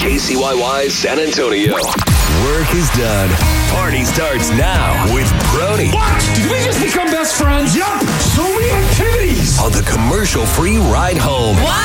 KCYY San Antonio. Work is done. Party starts now with Brody. What? Did we just become best friends? Yup. So many activities. On the commercial-free ride home. What?